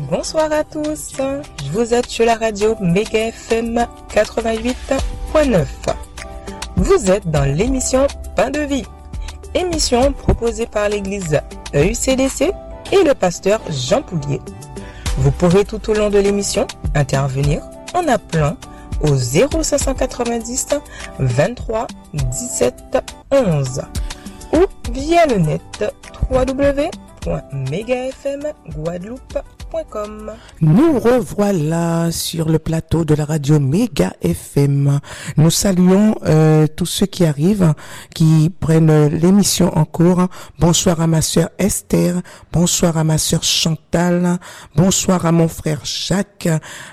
Bonsoir à tous, vous êtes sur la radio Méga FM 88.9. Vous êtes dans l'émission Pain de Vie, émission proposée par l'église EUCDC et le pasteur Jean Poulier. Vous pourrez tout au long de l'émission intervenir en appelant au 0590 23 17 11 ou via le net www.megafmguadeloupe.com. Nous revoilà sur le plateau de la radio Méga FM. Nous saluons tous ceux qui arrivent, qui prennent l'émission en cours. Bonsoir à ma sœur Esther, bonsoir à ma sœur Chantal, bonsoir à mon frère Jacques.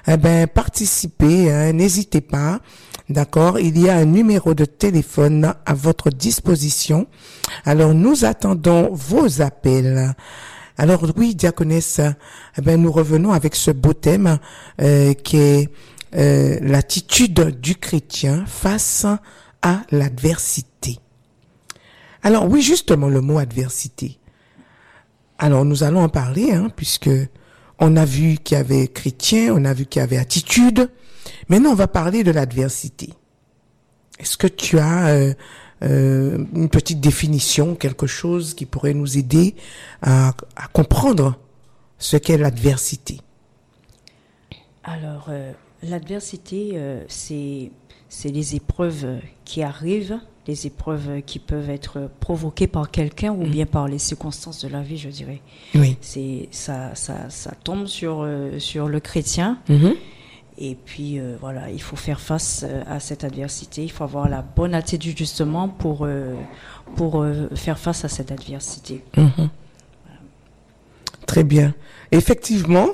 Participez, n'hésitez pas. D'accord, il y a un numéro de téléphone à votre disposition. Alors nous attendons vos appels. Alors oui, diaconesse, nous revenons avec ce beau thème qui est l'attitude du chrétien face à l'adversité. Alors oui, justement, le mot adversité. Alors nous allons en parler, puisque on a vu qu'il y avait chrétien, on a vu qu'il y avait attitude. Maintenant, on va parler de l'adversité. Est-ce que tu as une petite définition, quelque chose qui pourrait nous aider à comprendre ce qu'est l'adversité? Alors, l'adversité, c'est les épreuves qui arrivent, les épreuves qui peuvent être provoquées par quelqu'un ou bien par les circonstances de la vie, je dirais. Oui. Ça tombe sur le chrétien. Mm-hmm. Et puis, voilà, il faut faire face à cette adversité. Il faut avoir la bonne attitude, justement, pour faire face à cette adversité. Mm-hmm. Voilà. Très bien. Effectivement,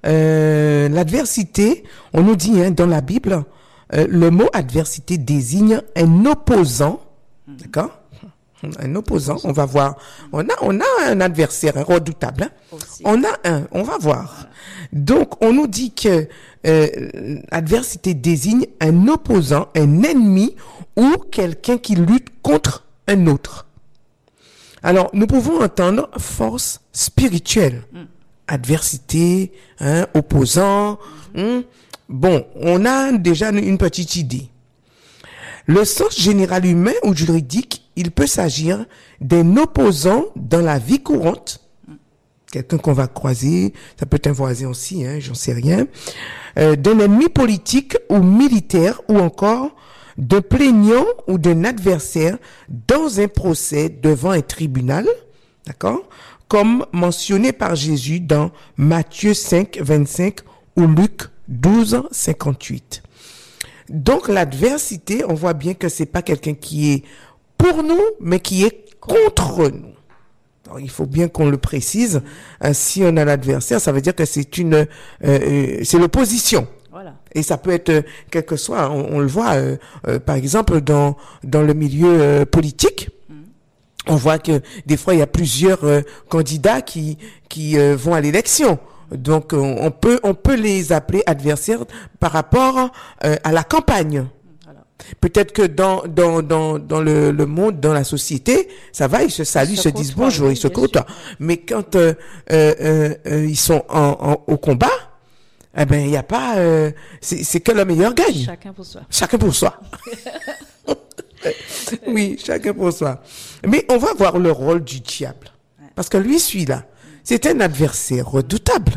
l'adversité, on nous dit dans la Bible, le mot adversité désigne un opposant. D'accord? Un opposant, on va voir. On a un adversaire redoutable. On va voir. Donc, on nous dit que l'adversité désigne un opposant, un ennemi ou quelqu'un qui lutte contre un autre. Alors, nous pouvons entendre force spirituelle, adversité, opposant. Bon, on a déjà une petite idée. Le sens général humain ou juridique, il peut s'agir d'un opposant dans la vie courante, quelqu'un qu'on va croiser, ça peut être un voisin aussi, j'en sais rien, d'un ennemi politique ou militaire ou encore de plaignant ou d'un adversaire dans un procès devant un tribunal, d'accord, comme mentionné par Jésus dans Matthieu 5, 25 ou Luc 12, 58. Donc l'adversité, on voit bien que c'est pas quelqu'un qui est pour nous, mais qui est contre nous. Alors, il faut bien qu'on le précise. Si on a l'adversaire, ça veut dire que c'est c'est l'opposition. Voilà. Et ça peut être quel que soit. On le voit, par exemple, dans le milieu politique. On voit que des fois il y a plusieurs candidats qui vont à l'élection. Donc on peut les appeler adversaires par rapport à la campagne. Voilà. Peut-être que dans le monde, dans la société, ça va, ils se saluent, ils se disent bonjour, ils se côtoient. Mais quand ils sont au combat, il y a pas c'est que le meilleur gagne. Chacun pour soi. Chacun pour soi. Oui, chacun pour soi. Mais on va voir le rôle du diable. Parce que lui, celui-là, c'est un adversaire redoutable.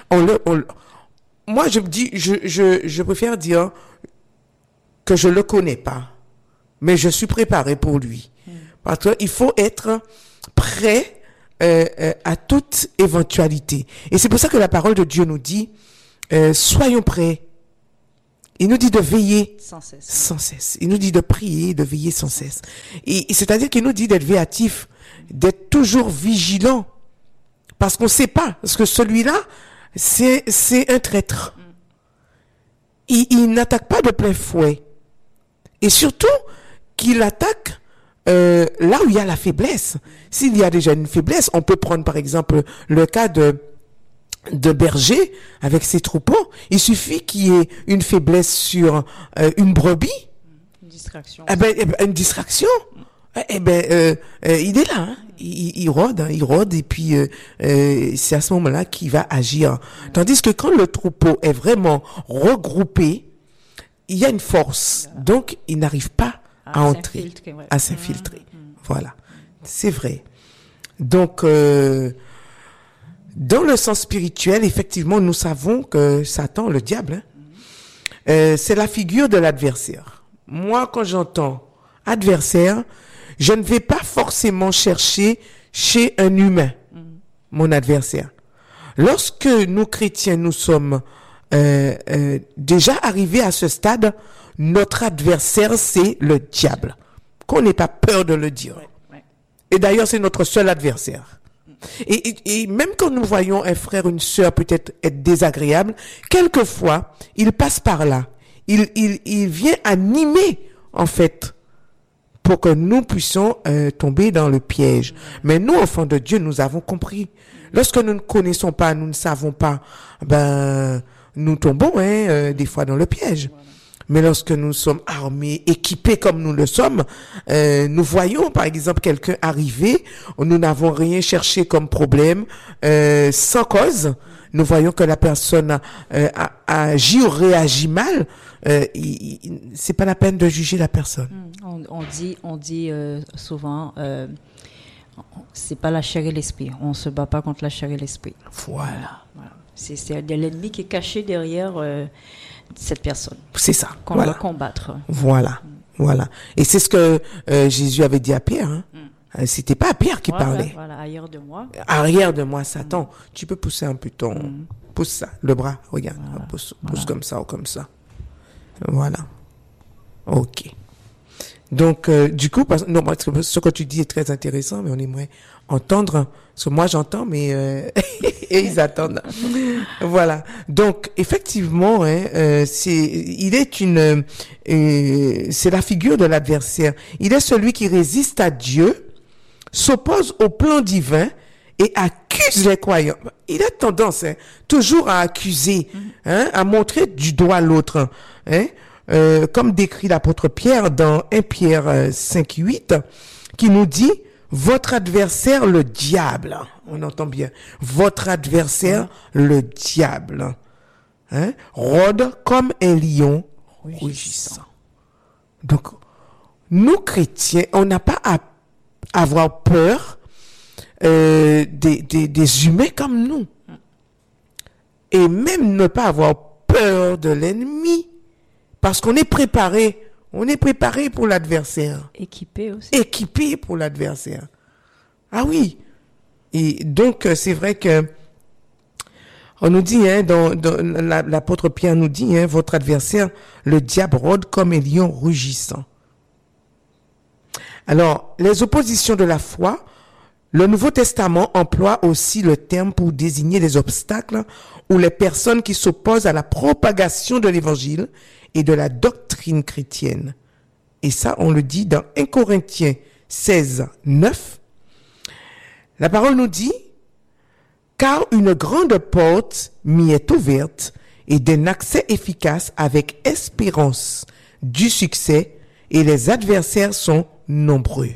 Moi, je me dis, je préfère dire que je le connais pas, mais je suis préparé pour lui. Parce qu'il faut être prêt à toute éventualité. Et c'est pour ça que la parole de Dieu nous dit, soyons prêts. Il nous dit de veiller sans cesse. Il nous dit de prier, de veiller sans cesse. Et c'est-à-dire qu'il nous dit d'être véatif, d'être toujours vigilant. Parce qu'on ne sait pas. Parce que celui-là, c'est un traître. Il n'attaque pas de plein fouet. Et surtout, qu'il attaque là où il y a la faiblesse. S'il y a déjà une faiblesse, on peut prendre par exemple le cas de berger avec ses troupeaux. Il suffit qu'il y ait une faiblesse sur une brebis. Une distraction. Une distraction. Il est là. il rôde, et puis c'est à ce moment-là qu'il va agir. Tandis que quand le troupeau est vraiment regroupé, il y a une force. Donc, il n'arrive pas à entrer, à s'infiltrer. Voilà. C'est vrai. Donc, dans le sens spirituel, effectivement, nous savons que Satan, le diable, c'est la figure de l'adversaire. Moi, quand j'entends adversaire, je ne vais pas forcément chercher chez un humain mon adversaire. Lorsque nous chrétiens, nous sommes déjà arrivés à ce stade, notre adversaire, c'est le diable. Qu'on n'ait pas peur de le dire. Et d'ailleurs, c'est notre seul adversaire. Et même quand nous voyons un frère, une sœur peut-être être désagréable, quelquefois, il passe par là. Il vient animer, en fait, pour que nous puissions tomber dans le piège. Mais nous, enfants de Dieu, nous avons compris. Lorsque nous ne connaissons pas, nous ne savons pas, nous tombons des fois dans le piège. Mais lorsque nous sommes armés, équipés comme nous le sommes, nous voyons par exemple quelqu'un arriver, nous n'avons rien cherché comme problème, sans cause, nous voyons que la personne agit ou réagit mal, c'est pas la peine de juger la personne. On dit souvent, c'est pas la chair et l'esprit, on se bat pas contre la chair et l'esprit. Voilà. C'est de l'ennemi qui est caché derrière cette personne. C'est ça. Qu'on doit combattre. Voilà. Et c'est ce que Jésus avait dit à Pierre. C'était pas à Pierre qui parlait. Voilà, arrière de moi. Arrière de moi, Satan. Tu peux pousser un peu pousse ça, le bras, regarde. Pousse comme ça ou comme ça. Voilà. Ok. Donc, du coup, ce que tu dis est très intéressant, mais on aimerait entendre, parce que moi j'entends, mais et ils attendent. Voilà. Donc, effectivement, c'est la figure de l'adversaire. Il est celui qui résiste à Dieu, s'oppose au plan divin et accuse les croyants. Il a tendance, toujours à accuser, à montrer du doigt l'autre, comme décrit l'apôtre Pierre dans 1 Pierre 5:8, qui nous dit, votre adversaire, le diable, on entend bien, votre adversaire, le diable, rôde comme un lion rugissant. Donc, nous chrétiens, on n'a pas à avoir peur des humains comme nous. Et même ne pas avoir peur de l'ennemi. Parce qu'on est préparé. On est préparé pour l'adversaire. Équipé aussi. Équipé pour l'adversaire. Ah oui. Et donc, c'est vrai que on nous dit, l'apôtre Pierre nous dit, votre adversaire, le diable rôde comme un lion rugissant. Alors, les oppositions de la foi, le Nouveau Testament emploie aussi le terme pour désigner les obstacles ou les personnes qui s'opposent à la propagation de l'évangile et de la doctrine chrétienne. Et ça, on le dit dans 1 Corinthiens 16:9. La parole nous dit, car une grande porte m'y est ouverte et d'un accès efficace avec espérance du succès, et les adversaires sont nombreux.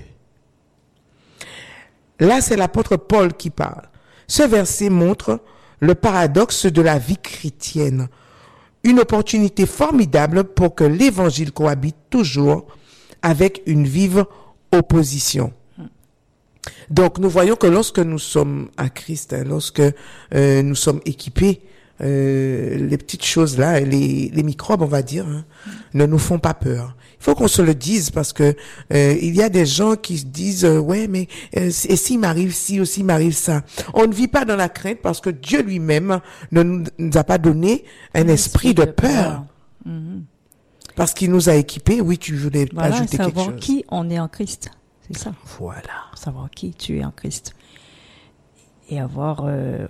Là, c'est l'apôtre Paul qui parle. Ce verset montre le paradoxe de la vie chrétienne. Une opportunité formidable pour que l'évangile cohabite toujours avec une vive opposition. Donc, nous voyons que lorsque nous sommes à Christ, lorsque nous sommes équipés, les petites choses là, les microbes, on va dire, ne nous font pas peur. Il faut qu'on se le dise parce que il y a des gens qui se disent ouais, mais et s'il m'arrive ci ou s'il m'arrive ça. On ne vit pas dans la crainte parce que Dieu lui-même ne nous a pas donné un esprit de peur. Parce qu'il nous a équipés. Oui, tu voulais ajouter quelque chose. Savoir qui on est en Christ, c'est ça. Voilà. Savoir qui tu es en Christ et avoir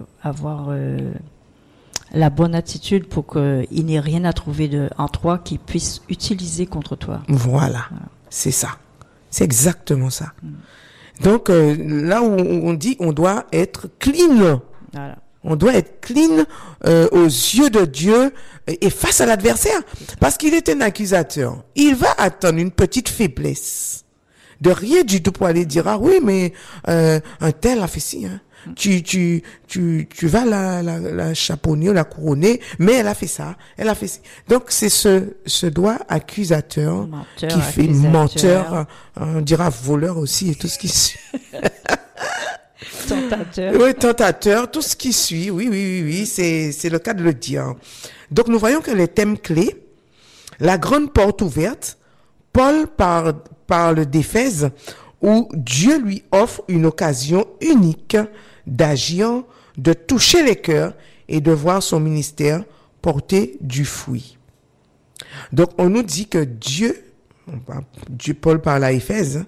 la bonne attitude pour qu'il n'ait rien à trouver en toi qui puisse utiliser contre toi. Voilà. C'est ça. C'est exactement ça. Donc, là où on dit on doit être clean. Voilà. On doit être clean aux yeux de Dieu et face à l'adversaire. Parce qu'il est un accusateur. Il va attendre une petite faiblesse de rien du tout pour aller dire, ah oui, mais un tel a fait ci, hein. Tu vas la chaponner ou la couronner, mais elle a fait ça, elle a fait ci. Donc c'est ce doigt accusateur qui fait menteur, on dira voleur aussi et tout ce qui suit. Tentateur. Oui, tentateur, tout ce qui suit, oui, c'est le cas de le dire. Donc nous voyons que les thèmes clés, la grande porte ouverte, Paul parle d'Éphèse, où Dieu lui offre une occasion unique d'agir, de toucher les cœurs et de voir son ministère porter du fruit. Donc on nous dit que Paul parle à Éphèse,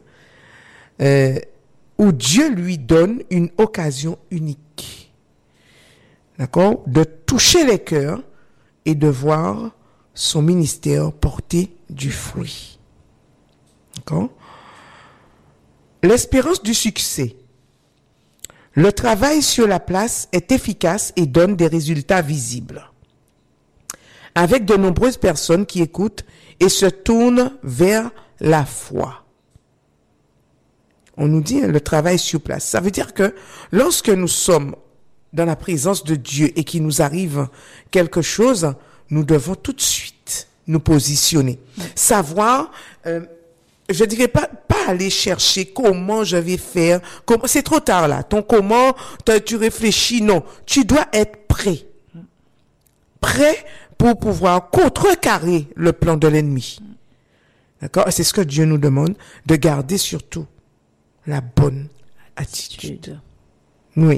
où Dieu lui donne une occasion unique, d'accord, de toucher les cœurs et de voir son ministère porter du fruit. D'accord? L'espérance du succès. Le travail sur la place est efficace et donne des résultats visibles, avec de nombreuses personnes qui écoutent et se tournent vers la foi. On nous dit le travail sur place. Ça veut dire que lorsque nous sommes dans la présence de Dieu et qu'il nous arrive quelque chose, nous devons tout de suite nous positionner. Savoir, je dirais pas aller chercher comment je vais faire, c'est trop tard là. Ton comment, tu réfléchis, non. Tu dois être prêt. Prêt pour pouvoir contrecarrer le plan de l'ennemi. D'accord? C'est ce que Dieu nous demande, de garder surtout la bonne attitude. Oui.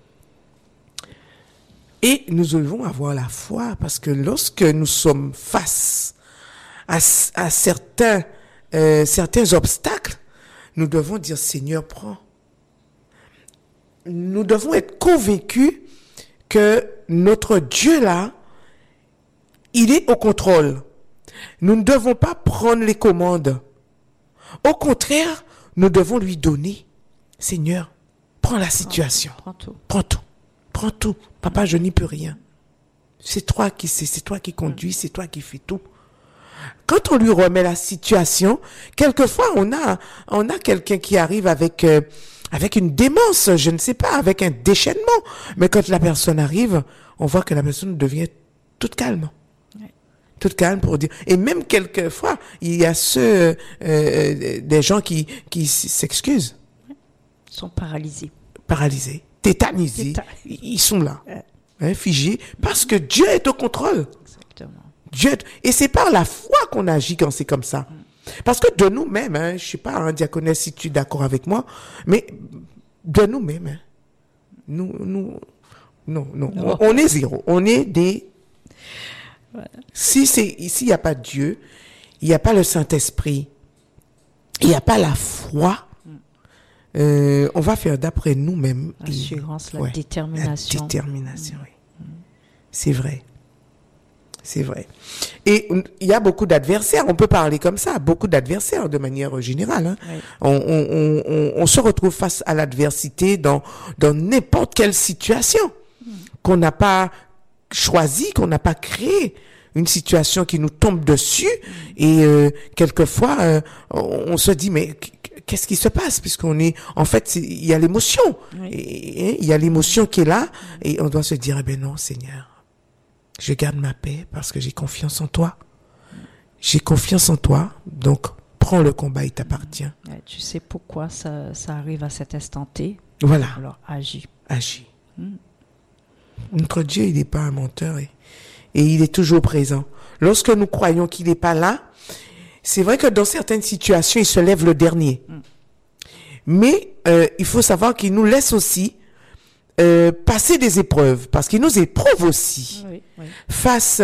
Et nous devons avoir la foi, parce que lorsque nous sommes face à certains obstacles, nous devons dire, Seigneur, prends. Nous devons être convaincus que notre Dieu là, il est au contrôle. Nous ne devons pas prendre les commandes. Au contraire, nous devons lui donner, Seigneur, prends la situation. Prends tout. Papa, je n'y peux rien. C'est toi qui sais, c'est toi qui conduis, c'est toi qui fais tout. Quand on lui remet la situation, quelquefois on a quelqu'un qui arrive avec une démence, je ne sais pas, avec un déchaînement. Mais quand la personne arrive, on voit que la personne devient toute calme. Toute calme pour dire. Et même quelquefois, il y a des gens qui s'excusent. Ils sont paralysés. Tétanisés. Ils sont là. Figés. Parce que Dieu est au contrôle. Exactement. Et c'est par la foi qu'on agit quand c'est comme ça. Parce que de nous-mêmes, je sais pas, diaconesse, si tu es d'accord avec moi, mais de nous-mêmes, non, on est zéro. On est des... Voilà. S'il n'y a pas Dieu, il n'y a pas le Saint-Esprit, il n'y a pas la foi, on va faire d'après nous-mêmes. L'assurance, la détermination. La détermination, oui. C'est vrai. Et il y a beaucoup d'adversaires, on peut parler comme ça, beaucoup d'adversaires de manière générale. Oui. On se retrouve face à l'adversité dans n'importe quelle situation qu'on n'a pas choisi, qu'on n'a pas créé, une situation qui nous tombe dessus et quelquefois on se dit mais qu'est-ce qui se passe, puisqu'on est en fait il y a l'émotion, et il y a l'émotion qui est là et on doit se dire non Seigneur, je garde ma paix parce que j'ai confiance en toi. Donc prends le combat, il t'appartient. Tu sais pourquoi ça arrive à cet instant T. Voilà. Alors agis. Notre Dieu, il n'est pas un menteur et il est toujours présent. Lorsque nous croyons qu'il n'est pas là, c'est vrai que dans certaines situations, il se lève le dernier. Mais il faut savoir qu'il nous laisse aussi passer des épreuves, parce qu'il nous éprouve aussi. Oui. Face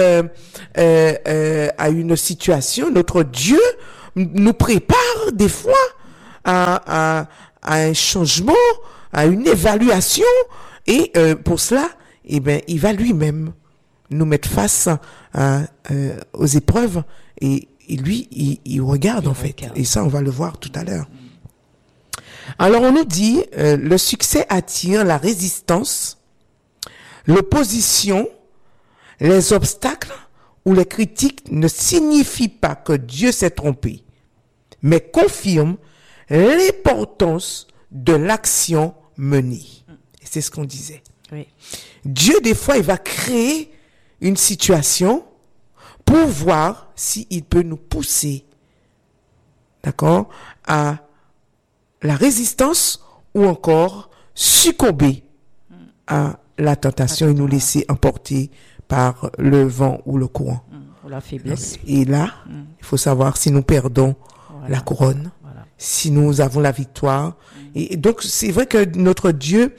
à une situation, notre Dieu nous prépare des fois à un changement, à une évaluation, et pour cela, il va lui-même nous mettre face aux épreuves, et lui, il regarde en fait. Et ça, on va le voir tout à l'heure. Alors, on nous dit, le succès attire la résistance, l'opposition, les obstacles ou les critiques ne signifient pas que Dieu s'est trompé, mais confirment l'importance de l'action menée. Et c'est ce qu'on disait. Oui. Dieu, des fois, il va créer une situation pour voir s'il peut nous pousser, d'accord, à la résistance ou encore succomber à la tentation et nous laisser emporter par le vent ou le courant. Ou la faiblesse. Et là, il faut savoir si nous perdons la couronne, si nous avons la victoire. Et donc, c'est vrai que notre Dieu,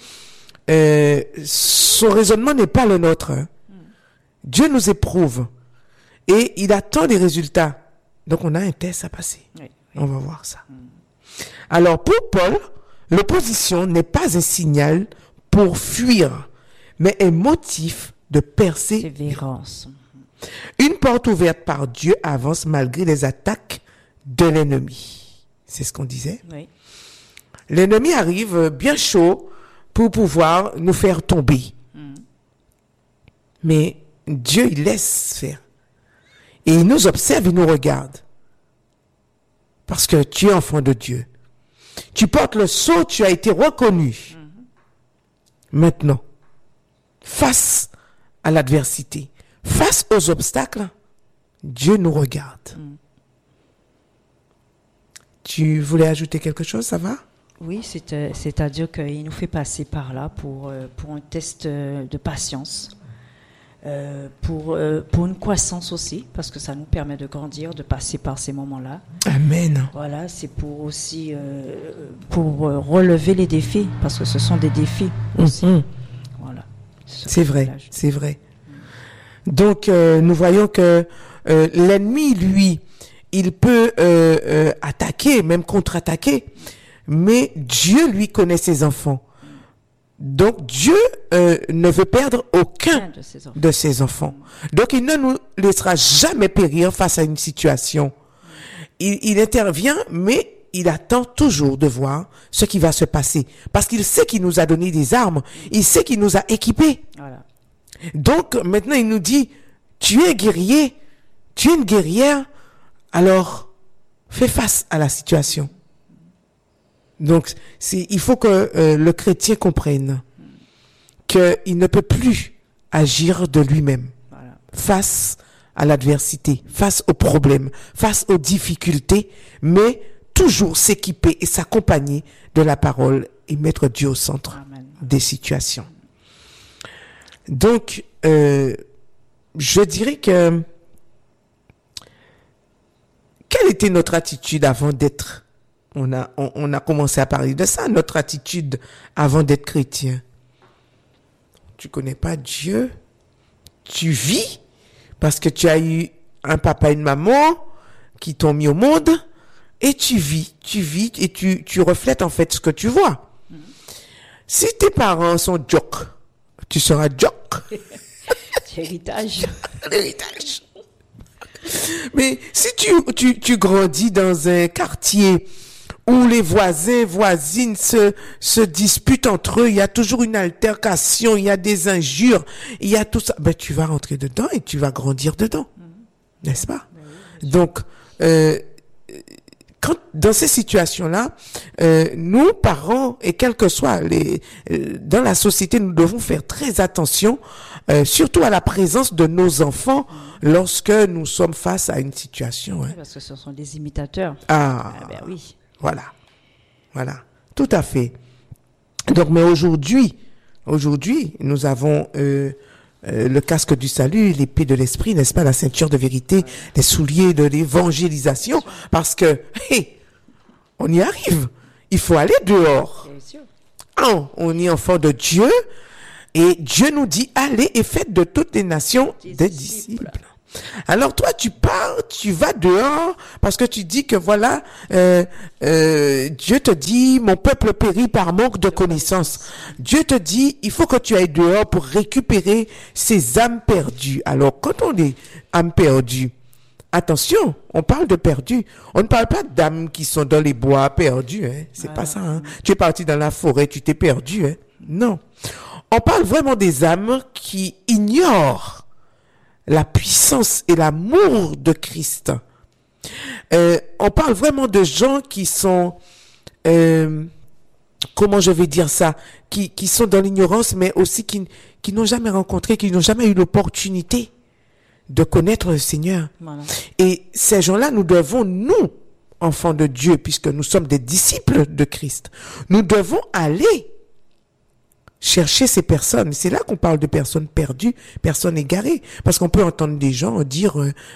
son raisonnement n'est pas le nôtre. Hein. Dieu nous éprouve et il attend des résultats. Donc, on a un test à passer. Oui. On va voir ça. Alors, pour Paul, l'opposition n'est pas un signal pour fuir, mais un motif de persévérance. Une porte ouverte par Dieu avance malgré les attaques de l'ennemi. C'est ce qu'on disait. Oui. L'ennemi arrive bien chaud pour pouvoir nous faire tomber. Mais Dieu, il laisse faire. Et il nous observe, il nous regarde. Parce que tu es enfant de Dieu. Tu portes le sceau, tu as été reconnu. Maintenant, face à l'adversité, face aux obstacles, Dieu nous regarde. Tu voulais ajouter quelque chose, ça va? Oui, c'est-à-dire qu'il nous fait passer par là pour un test de patience, pour une croissance aussi, parce que ça nous permet de grandir, de passer par ces moments-là. Amen. Voilà, c'est pour aussi pour relever les défis, parce que ce sont des défis aussi. Voilà. C'est vrai, c'est vrai. Donc, nous voyons que l'ennemi, lui, il peut attaquer, même contre-attaquer, mais Dieu, lui, connaît ses enfants. Donc, Dieu ne veut perdre aucun de ses enfants. Donc, il ne nous laissera jamais périr face à une situation. Il intervient, mais il attend toujours de voir ce qui va se passer. Parce qu'il sait qu'il nous a donné des armes. Il sait qu'il nous a équipés. Voilà. Donc, maintenant, il nous dit, tu es un guerrier, tu es une guerrière, alors fais face à la situation. Donc, il faut que le chrétien comprenne qu'il ne peut plus agir de lui-même face à l'adversité, face aux problèmes, face aux difficultés, mais toujours s'équiper et s'accompagner de la parole et mettre Dieu au centre des situations. Donc, je dirais que quelle était notre attitude avant d'être, on a commencé à parler de ça, notre attitude avant d'être chrétien. Tu connais pas Dieu, tu vis parce que tu as eu un papa et une maman qui t'ont mis au monde et tu vis et tu reflètes en fait ce que tu vois. Si tes parents sont jock, tu seras jock. L'héritage. L'héritage. Mais si tu grandis dans un quartier où les voisines se disputent entre eux, il y a toujours une altercation, il y a des injures, il y a tout ça, ben tu vas rentrer dedans et tu vas grandir dedans. N'est-ce pas? Donc, dans ces situations-là, nous, parents, et quel que soit dans la société, nous devons faire très attention, surtout à la présence de nos enfants lorsque nous sommes face à une situation. Hein. Parce que ce sont des imitateurs. Ah, ben oui. Voilà, tout à fait. Donc, mais aujourd'hui, nous avons le casque du salut, l'épée de l'esprit, n'est-ce pas, la ceinture de vérité, les souliers de l'évangélisation, parce que, on y arrive. Il faut aller dehors. On est enfant de Dieu, et Dieu nous dit, allez et faites de toutes les nations des disciples. Alors toi, tu pars, tu vas dehors, parce que tu dis que voilà, Dieu te dit, mon peuple périt par manque de connaissance. Dieu te dit, il faut que tu ailles dehors pour récupérer ces âmes perdues. Alors quand on est âmes perdues, attention, on parle de perdues. On ne parle pas d'âmes qui sont dans les bois perdus, hein. C'est pas ça, hein. Tu es parti dans la forêt, tu t'es perdu, hein. Non. On parle vraiment des âmes qui ignorent la puissance et l'amour de Christ. On parle vraiment de gens qui sont comment je vais dire ça, qui sont dans l'ignorance, mais aussi qui n'ont jamais rencontré, qui n'ont jamais eu l'opportunité de connaître le Seigneur. Voilà. Et ces gens-là, nous devons, nous, enfants de Dieu, puisque nous sommes des disciples de Christ, nous devons aller chercher ces personnes. C'est là qu'on parle de personnes perdues, personnes égarées. Parce qu'on peut entendre des gens dire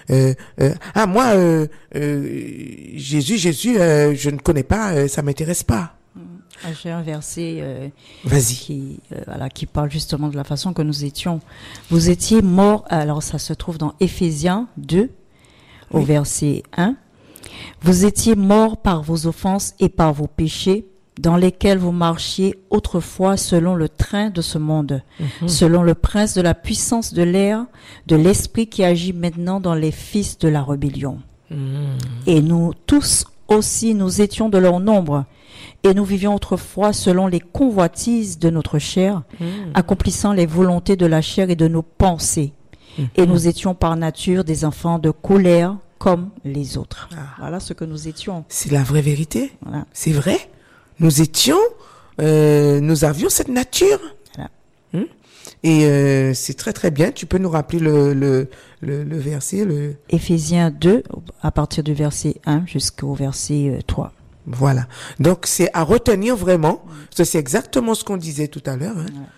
Jésus, je ne connais pas, ça m'intéresse pas. J'ai un verset Vas-y. qui parle justement de la façon que nous étions. Vous étiez morts, alors ça se trouve dans Éphésiens 2, au verset 1. Vous étiez morts par vos offenses et par vos péchés, dans lesquels vous marchiez autrefois selon le train de ce monde, selon le prince de la puissance de l'air, de l'esprit qui agit maintenant dans les fils de la rébellion. Et nous tous aussi, nous étions de leur nombre, et nous vivions autrefois selon les convoitises de notre chair, accomplissant les volontés de la chair et de nos pensées. Et nous étions par nature des enfants de colère comme les autres. Voilà ce que nous étions. C'est la vraie vérité. Voilà. C'est vrai. Nous avions cette nature. Voilà. Et c'est très très bien. Tu peux nous rappeler le verset, Éphésiens 2, à partir du verset 1 jusqu'au verset 3. Voilà. Donc c'est à retenir vraiment. Parce que c'est exactement ce qu'on disait tout à l'heure.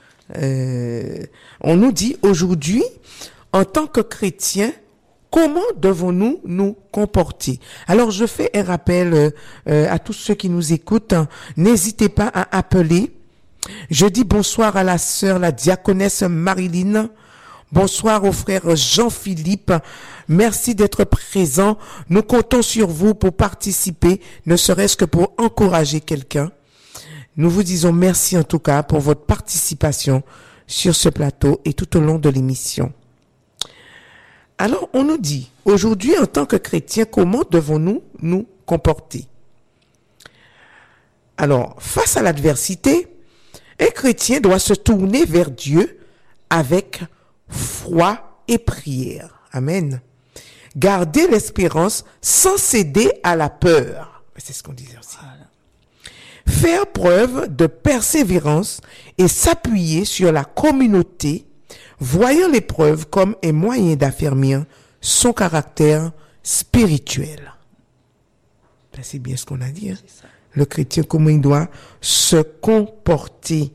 On nous dit aujourd'hui, en tant que chrétiens, comment devons-nous nous comporter? Alors, je fais un rappel à tous ceux qui nous écoutent. N'hésitez pas à appeler. Je dis bonsoir à la sœur, la diaconesse Marilyn. Bonsoir au frère Jean-Philippe. Merci d'être présent. Nous comptons sur vous pour participer, ne serait-ce que pour encourager quelqu'un. Nous vous disons merci en tout cas pour votre participation sur ce plateau et tout au long de l'émission. Alors, on nous dit, aujourd'hui, en tant que chrétiens, comment devons-nous nous comporter? Alors, face à l'adversité, un chrétien doit se tourner vers Dieu avec foi et prière. Amen. Garder l'espérance sans céder à la peur. C'est ce qu'on disait aussi. Voilà. Faire preuve de persévérance et s'appuyer sur la communauté, voyant l'épreuve comme un moyen d'affermir son caractère spirituel. Là, c'est bien ce qu'on a dit. Hein? Le chrétien, comment il doit se comporter.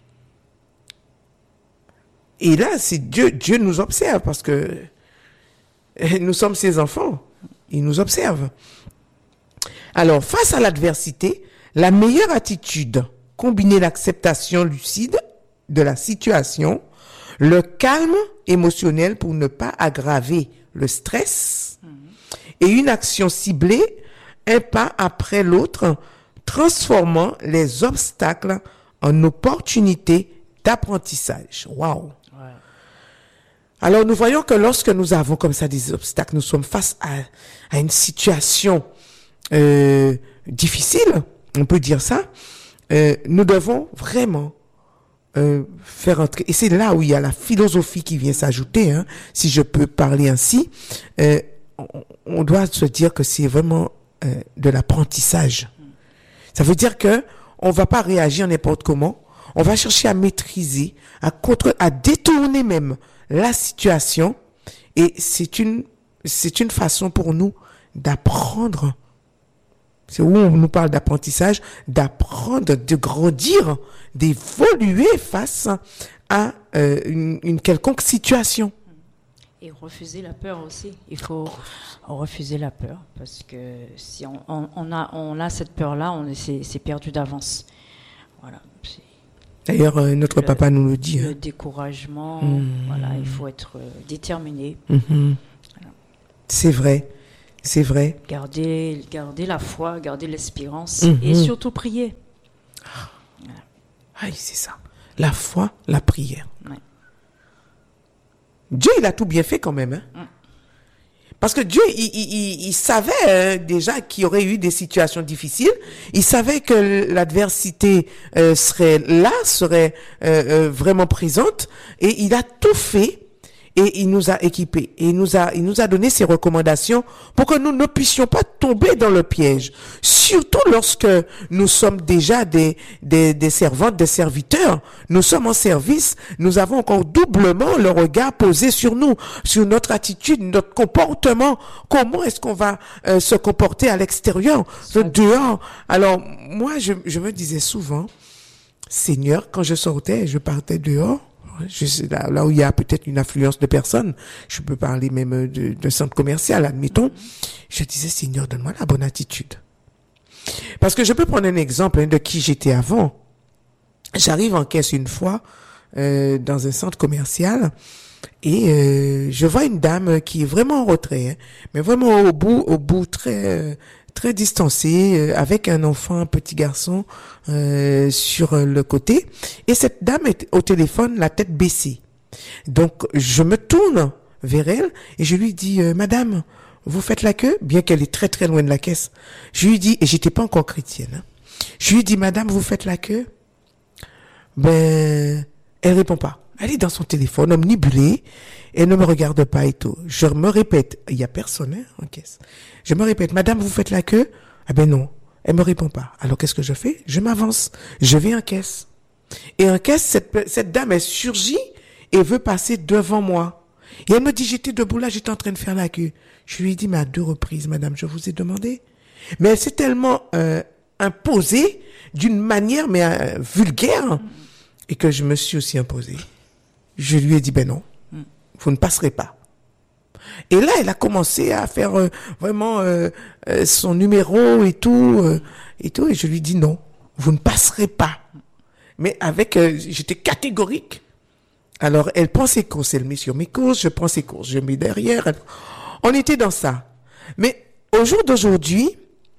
Et là, c'est Dieu nous observe parce que nous sommes ses enfants. Il nous observe. Alors, face à l'adversité, la meilleure attitude, combiner l'acceptation lucide de la situation, le calme émotionnel pour ne pas aggraver le stress et une action ciblée, un pas après l'autre, transformant les obstacles en opportunités d'apprentissage. Waouh! Ouais. Alors nous voyons que lorsque nous avons comme ça des obstacles, nous sommes face à une situation difficile, on peut dire ça, nous devons vraiment faire entrer, et c'est là où il y a la philosophie qui vient s'ajouter, hein, si je peux parler ainsi, on doit se dire que c'est vraiment de l'apprentissage. Ça veut dire que on va pas réagir n'importe comment, on va chercher à maîtriser, à détourner même la situation, et c'est une façon pour nous d'apprendre. C'est où on nous parle d'apprentissage, d'apprendre, de grandir, d'évoluer face à une quelconque situation. Et refuser la peur aussi. Il faut refuser la peur parce que si on a cette peur-là, c'est perdu d'avance. Voilà. D'ailleurs, notre papa nous le dit. Le découragement, voilà, il faut être déterminé. Voilà. C'est vrai. C'est vrai. Garder la foi, garder l'espérance et surtout prier. Voilà. Ah, c'est ça. La foi, la prière. Ouais. Dieu, il a tout bien fait quand même. Hein? Parce que Dieu, il savait déjà qu'il y aurait eu des situations difficiles. Il savait que l'adversité serait là, serait vraiment présente. Et il a tout fait. Et il nous a équipés. Et il nous a donné ses recommandations pour que nous ne puissions pas tomber dans le piège. Surtout lorsque nous sommes déjà des servantes, des serviteurs. Nous sommes en service. Nous avons encore doublement le regard posé sur nous, sur notre attitude, notre comportement. Comment est-ce qu'on va se comporter à l'extérieur, dehors? Alors, moi, je me disais souvent, Seigneur, quand je sortais, je partais dehors. Là où il y a peut-être une affluence de personnes, je peux parler même d'un centre commercial, admettons, je disais, Seigneur, donne-moi la bonne attitude. Parce que je peux prendre un exemple de qui j'étais avant. J'arrive en caisse une fois dans un centre commercial et je vois une dame qui est vraiment en retrait, mais vraiment au bout très distancée, avec un enfant, un petit garçon sur le côté. Et cette dame est au téléphone, la tête baissée. Donc, je me tourne vers elle et je lui dis, Madame, vous faites la queue? Bien qu'elle est très très loin de la caisse. Je lui dis, et j'étais pas encore chrétienne, hein. Je lui dis, Madame, vous faites la queue? Ben, elle répond pas. Elle est dans son téléphone, omnibulée. Elle ne me regarde pas et tout. Je me répète, il y a personne, hein, en caisse. Je me répète, Madame, vous faites la queue? Ah ben non. Elle me répond pas. Alors qu'est-ce que je fais? Je m'avance. Je vais en caisse. Et en caisse, cette dame, elle surgit et veut passer devant moi. Et elle me dit, j'étais debout là, j'étais en train de faire la queue. Je lui ai dit, mais à 2 reprises, Madame, je vous ai demandé. Mais elle s'est tellement imposée d'une manière vulgaire et que je me suis aussi imposée. Je lui ai dit, ben non, vous ne passerez pas. Et là, elle a commencé à faire vraiment son numéro et tout, et je lui dis non, vous ne passerez pas. Mais j'étais catégorique. Alors, elle prend ses courses, elle met sur mes courses, je prends ses courses, je mets derrière. On était dans ça. Mais au jour d'aujourd'hui,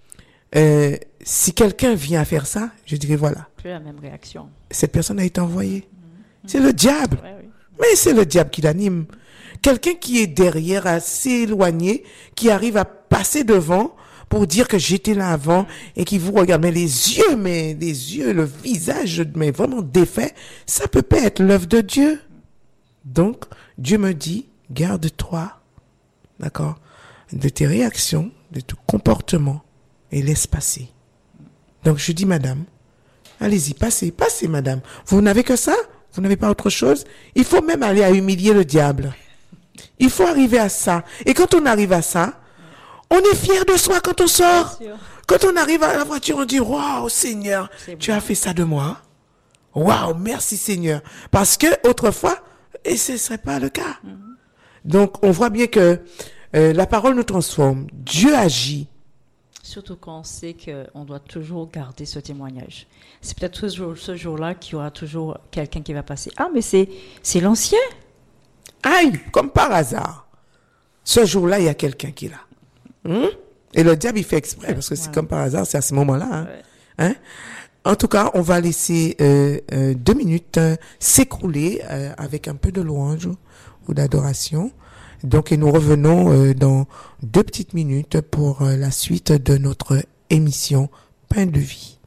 si quelqu'un vient faire ça, je dirais voilà. Plus la même réaction. Cette personne a été envoyée. C'est le diable. Ouais, oui. Mais c'est le diable qui l'anime. Quelqu'un qui est derrière, assez éloigné, qui arrive à passer devant pour dire que j'étais là avant et qui vous regarde. Mais les yeux, le visage, mais vraiment défait, ça peut pas être l'œuvre de Dieu. Donc, Dieu me dit, garde-toi, d'accord, de tes réactions, de ton comportement et laisse passer. Donc, je dis, Madame, allez-y, passez, Madame. Vous n'avez que ça? Vous n'avez pas autre chose? Il faut même aller à humilier le diable. Il faut arriver à ça. Et quand on arrive à ça, on est fier de soi quand on sort. Quand on arrive à la voiture, on dit, waouh, Seigneur, tu as fait ça de moi. Waouh, merci Seigneur. Parce que autrefois, et ce ne serait pas le cas. Donc, on voit bien que la parole nous transforme. Dieu agit. Surtout quand on sait qu'on doit toujours garder ce témoignage. C'est peut-être toujours ce jour-là qu'il y aura toujours quelqu'un qui va passer. Ah, mais c'est l'ancien. Aïe, comme par hasard. Ce jour-là, il y a quelqu'un qui est là. Et le diable, il fait exprès, parce que c'est comme par hasard, c'est à ce moment-là. Hein. Ouais. Hein? En tout cas, on va laisser 2 minutes s'écrouler avec un peu de louange ou d'adoration. Donc, et nous revenons dans 2 petites minutes pour la suite de notre émission Pain de vie.